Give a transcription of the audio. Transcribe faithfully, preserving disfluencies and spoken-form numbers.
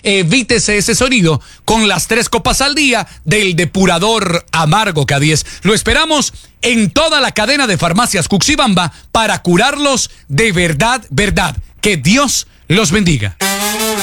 Evítese ese sonido con las tres copas al día del depurador amargo K diez. Lo esperamos en toda la cadena de farmacias Cuxibamba para curarlos de verdad, verdad. Que Dios los bendiga.